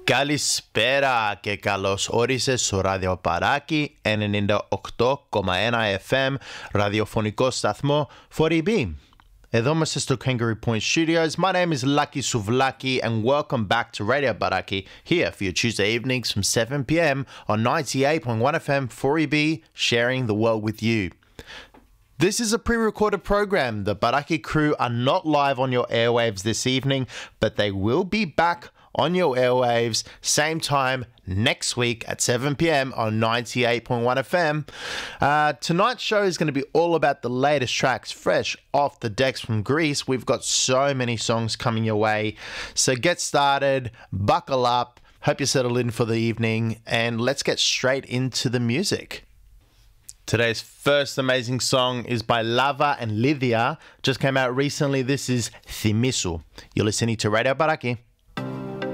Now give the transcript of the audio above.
Καλησπέρα και καλώς όρισες στο ραδιοπαράκι 98,1 FM ραδιοφωνικό σταθμό 4EB. Εδώ είμαστε στο Kangaroo Point Studios. My name is Lucky Souvlaki and welcome back to Radio Baraki here for your Tuesday evenings from 7 p.m. on 98.1 FM 4EB, sharing the world with you. This is a pre-recorded program. The Baraki crew are not live on your airwaves this evening, but they will be back on your airwaves same time next week at 7 p.m. on 98.1 FM. Tonight's show is going to be all about the latest tracks fresh off the decks from Greece. We've got so many songs coming your way. So get started, buckle up, hope you settle in for the evening, and let's get straight into the music. Today's first amazing song is by Lava and Lydia. Just came out recently. This is Thimisu. You're listening to Radio Baraki.